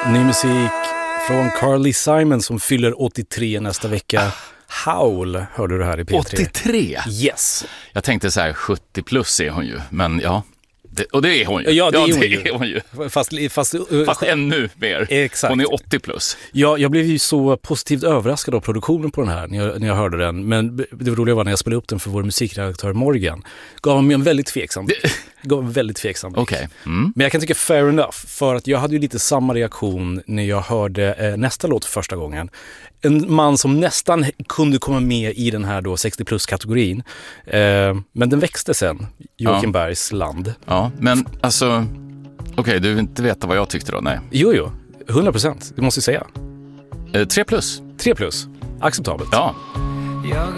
Ny musik från Carly Simon som fyller 83 nästa vecka. Howl, hörde du här i P3. 83? Yes. Jag tänkte så här, 70 plus är hon ju, men ja. Och det är hon ju. Ja, det är hon ju. Fast ännu mer. Exakt. Hon är 80 plus. Ja, jag blev ju så positivt överraskad av produktionen på den här när jag hörde den. Men det roliga var när jag spelade upp den för vår musikredaktör Morgan. Gav mig en väldigt tveksam. Okej. Men jag kan tycka fair enough. För att jag hade ju lite samma reaktion när jag hörde nästa låt för första gången. En man som nästan kunde komma med i den här då 60 plus-kategorin. Men den växte sen, Joakim Bergs Land. Ja, men alltså... Okej, du vill inte veta vad jag tyckte då? Nej. Jo, 100%, det måste jag säga. 3 plus. 3 plus, acceptabelt. Ja.